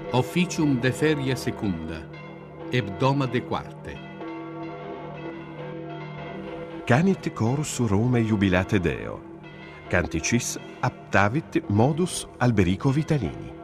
Officium de ferie secunda, hebdoma de quarte. Canit chorus Rome jubilate Deo. Canticis aptavit modus Alberico Vitalini.